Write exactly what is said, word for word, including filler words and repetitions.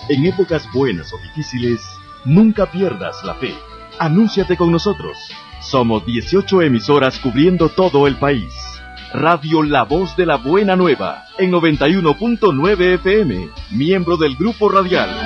En épocas buenas o difíciles, nunca pierdas la fe. Anúnciate con nosotros. Somos dieciocho emisoras cubriendo todo el país. Radio La Voz de la Buena Nueva, en noventa y uno punto nueve F M, miembro del Grupo Radial.